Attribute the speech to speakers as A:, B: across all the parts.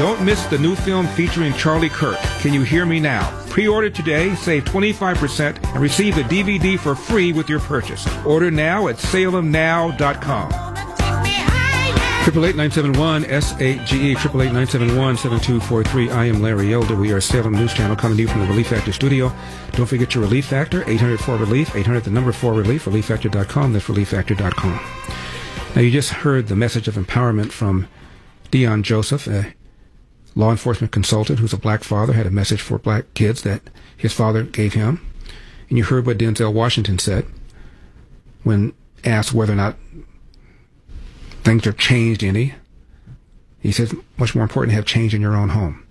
A: don't miss the new film featuring Charlie Kirk, Can You Hear Me Now? Pre-order today, save 25%, and receive the DVD for free with your purchase. Order now at salemnow.com. 888-971-SAGE, 888-971-7243. I am Larry Elder. We are Salem News Channel coming to you from the Relief Factor studio. Don't forget your Relief Factor, 800-4RELIEF, 800-4RELIEF, relieffactor.com. That's relieffactor.com. Now, you just heard the message of empowerment from Dion Joseph, a law enforcement consultant who's a black father, had a message for black kids that his father gave him. And you heard what Denzel Washington said when asked whether or not things have changed any. He says, much more important to have change in your own home.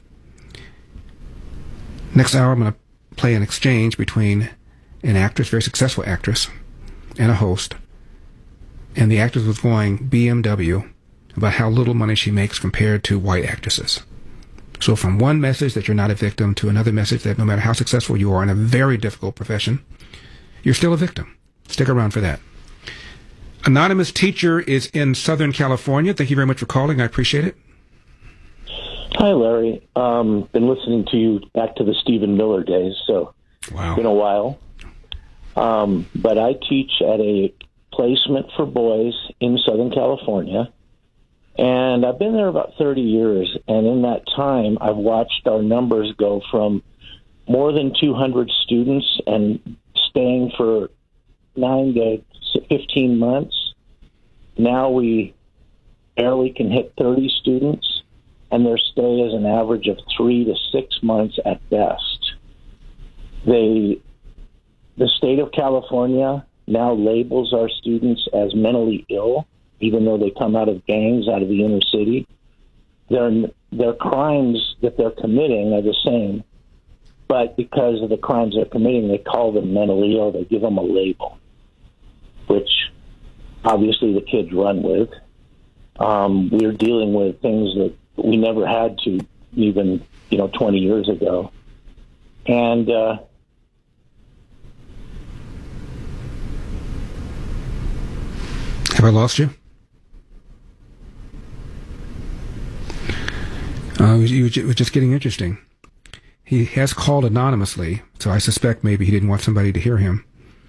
A: Next hour, I'm going to play an exchange between an actress, very successful actress, and a host. And the actress was going BMW about how little money she makes compared to white actresses. So from one message that you're not a victim to another message that no matter how successful you are in a very difficult profession, you're still a victim. Stick around for that. Anonymous Teacher is in Southern California. Thank you very much for calling. I appreciate it.
B: Hi, Larry. Been listening to you back to the Stephen Miller days, so
A: Wow.
B: It's been a while. But I teach at a placement for boys in Southern California, and I've been there about 30 years, and in that time, I've watched our numbers go from more than 200 students and staying for 9 to 15 months. Now we barely can hit 30 students, and their stay is an average of 3 to 6 months at best. The state of California now labels our students as mentally ill, even though they come out of gangs, out of the inner city. Their crimes that they're committing are the same, but because of the crimes they're committing, they call them mentally ill. They give them a label, which obviously the kids run with. We're dealing with things that we never had to even, 20 years ago. And
A: Have I lost you? It was just getting interesting. He has called anonymously, so I suspect maybe he didn't want somebody to hear him.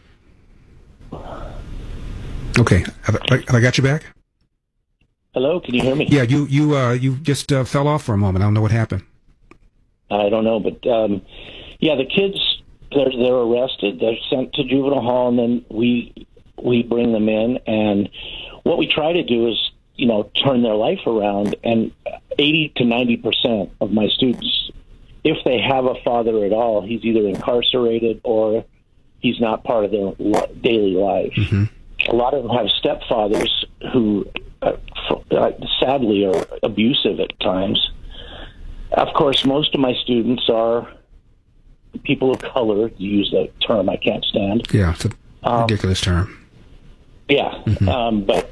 A: Okay, have I got you back?
B: hello, can you hear me?
A: Yeah, you just fell off for a moment. I don't know what happened.
B: I don't know, but the kids, they're arrested. They're sent to juvenile hall, and then we bring them in, and what we try to do is, turn their life around. And 80 to 90% of my students, if they have a father at all, he's either incarcerated or he's not part of their daily life. Mm-hmm. A lot of them have stepfathers who, sadly, are abusive at times. Of course, most of my students are people of color. To use that term I can't stand.
A: Yeah, it's a ridiculous term.
B: Yeah, mm-hmm. But